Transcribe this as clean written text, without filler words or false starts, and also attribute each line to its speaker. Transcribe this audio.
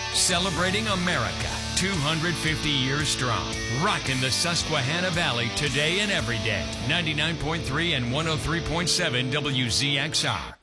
Speaker 1: Celebrating America, 250 years strong. Rocking the Susquehanna Valley today and every day. 99.3 and 103.7 WZXR.